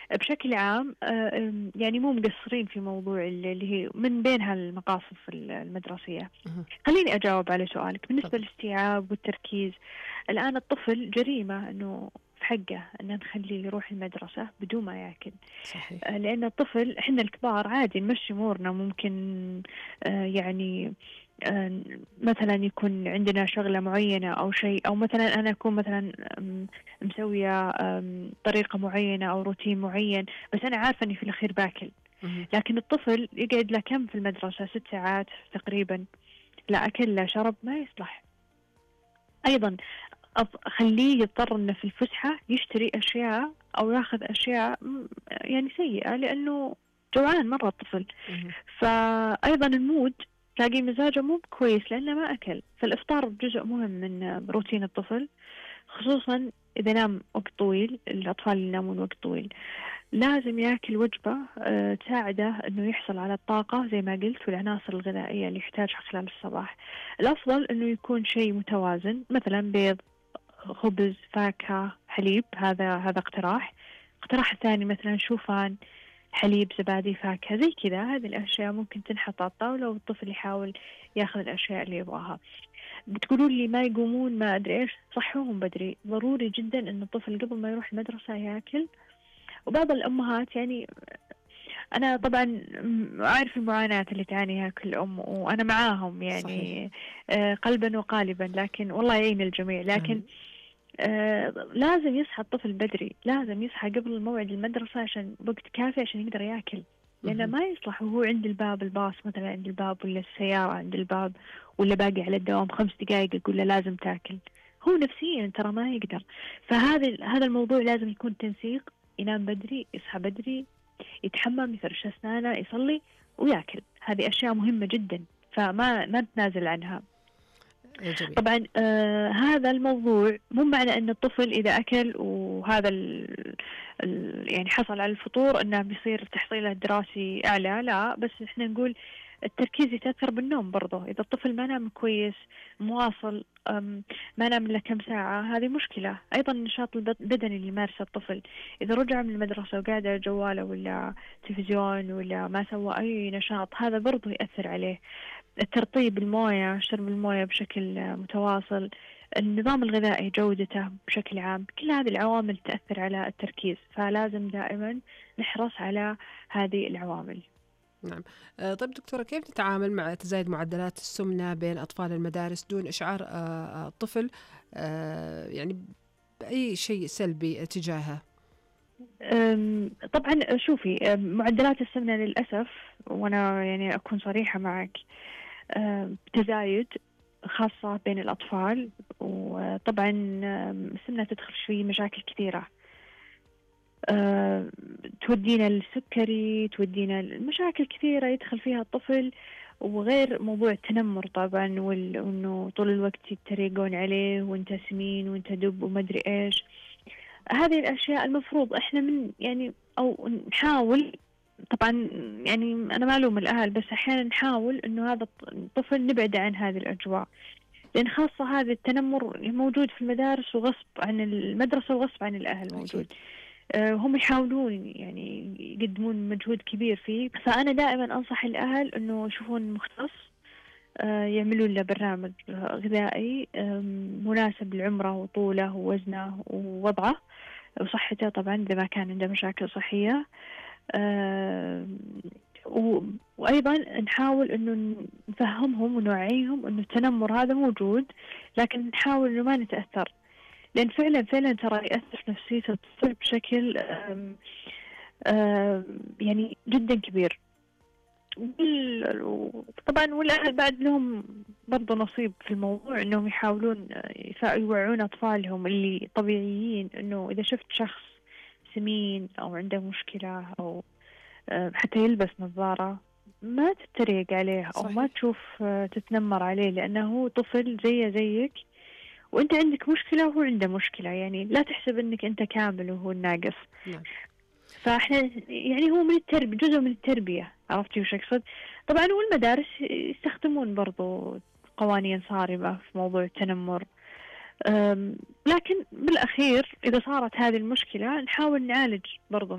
بشكل عام يعني مو مقصرين في موضوع اللي هي من بينها المقاصف المدرسية. مهم. خليني أجاوب على سؤالك بالنسبة تفضل. للاستيعاب والتركيز. الآن الطفل جريمة أنه في حقه أن نخليه يروح المدرسة بدون ما يأكل. صحيح. لأن الطفل إحنا الكبار عادي نمشي أمورنا، ممكن يعني آه، مثلا يكون عندنا شغلة معينة أو شيء، أو مثلا أنا أكون مثلا مسوية طريقة معينة أو روتين معين، بس أنا عارفة أني في الأخير باكل. مهم. لكن الطفل يقعد له كم في المدرسة 6 ساعات تقريبا، لا أكل لا شرب، ما يصلح. أيضا خليه يضطر انه في الفسحة يشتري اشياء او ياخذ اشياء يعني سيئة، لانه جوعان مرة الطفل. مهم. فايضا المود تلاقي مزاجه مو كويس لانه ما اكل. فالافطار جزء مهم من روتين الطفل، خصوصا اذا نام وقت طويل. الاطفال اللي ينامون وقت طويل لازم ياكل وجبة تساعده انه يحصل على الطاقة زي ما قلت والعناصر الغذائية اللي يحتاجها خلال الصباح. الافضل انه يكون شيء متوازن، مثلا بيض، خبز، فاكهة، حليب. هذا اقتراح. اقتراح الثاني مثلا شوفان، حليب، زبادي، فاكهة، زي كذا. هذه الأشياء ممكن تنحط على الطاولة والطفل يحاول ياخذ الأشياء اللي يبغاها. بتقولون لي ما يقومون ما أدري إيش، صحوهم بدري. ضروري جدا أن الطفل قبل ما يروح المدرسة ياكل. وبعض الأمهات يعني أنا طبعا أعرف المعاناة اللي تعانيها كل أم وأنا معاهم صحيح. يعني قلبا وقالبا، لكن والله يعين الجميع. لكن آمين. لازم يصحى الطفل بدري، لازم يصحى قبل موعد المدرسة عشان وقت كافي عشان يقدر ياكل. لأنه مهم. ما يصلح وهو عند الباب، الباص مثلا عند الباب ولا السيارة عند الباب ولا باقي على الدوام 5 دقايق يقول له لازم تاكل. هو نفسيا ترى ما يقدر. هذا الموضوع لازم يكون تنسيق. ينام بدري، يصحى بدري، يتحمم، يفرش أسنانه، يصلي وياكل. هذه أشياء مهمة جدا، فما نتنازل عنها. جميل. طبعا هذا الموضوع مو معنى أن الطفل إذا أكل وهذا يعني حصل على الفطور أنه بيصير تحصيله الدراسي أعلى، لا. بس إحنا نقول التركيز يتأثر بالنوم برضه. إذا الطفل ما نام كويس مواصل، ما نام إلا كم ساعة، هذه مشكلة. أيضا النشاط البدني اللي يمارسه الطفل، إذا رجع من المدرسة وقاعد على جواله ولا تلفزيون ولا ما سوى أي نشاط، هذا برضه يأثر عليه. الترطيب، الموية، شرب الموية بشكل متواصل، النظام الغذائي، جودته بشكل عام، كل هذه العوامل تأثر على التركيز. فلازم دائما نحرص على هذه العوامل. نعم. طيب دكتورة، كيف نتعامل مع تزايد معدلات السمنة بين أطفال المدارس دون إشعار الطفل يعني بأي شيء سلبي تجاهه؟ طبعا شوفي، معدلات السمنة للأسف، وأنا يعني أكون صريحة معك، تزايد خاصة بين الأطفال. وطبعا السمنة تدخل في مشاكل كثيرة، تودينا للسكري، تودينا لمشاكل كثيرة يدخل فيها الطفل. وغير موضوع التنمر طبعا، وانه طول الوقت يتريقون عليه وانت سمين وانت دب ومدري ايش. هذه الاشياء المفروض احنا من يعني او نحاول. طبعا يعني انا ما الوم الاهل، بس احيانا نحاول انه هذا الطفل نبعد عن هذه الاجواء. لان خاصة هذا التنمر موجود في المدارس وغصب عن المدرسة وغصب عن الاهل موجود. أكيد. هم يحاولون يعني يقدمون مجهود كبير فيه. فأنا دائما أنصح الأهل أنه يشوفون مختص، يعملون له برنامج غذائي مناسب لعمره وطوله ووزنه ووضعه وصحته، طبعا إذا ما كان عنده مشاكل صحية. وأيضا نحاول أنه نفهمهم ونوعيهم أنه التنمر هذا موجود، لكن نحاول أنه ما نتأثر. لأن فعلا ترى يأثر في نفسية الطفل بشكل يعني جدا كبير. طبعا والأهل بعد لهم برضو نصيب في الموضوع، أنهم يحاولون يوعون أطفالهم اللي طبيعيين أنه إذا شفت شخص سمين أو عنده مشكلة أو حتى يلبس نظارة، ما تتريق عليه أو ما صحيح. تشوف تتنمر عليه، لأنه طفل زيه زيك، وانت عندك مشكلة وهو عنده مشكلة. يعني لا تحسب انك انت كامل وهو الناقص. نعم. فاحنا يعني هو من التربية، جزء من التربية. عرفتي وش اقصد؟ طبعا والمدارس يستخدمون برضو قوانين صارمة في موضوع التنمر. لكن بالاخير اذا صارت هذه المشكلة نحاول نعالج برضو